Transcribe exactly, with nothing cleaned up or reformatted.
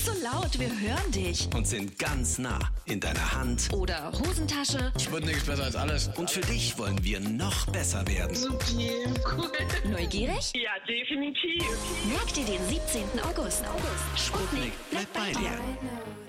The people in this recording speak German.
so laut, wir hören dich. Und sind ganz nah in deiner Hand. Oder Hosentasche. Sputnik ist besser als alles. Und für dich wollen wir noch besser werden. Supi, cool. Neugierig? Ja, definitiv. Merk dir den siebzehnten August. Sputnik bleibt bei dir.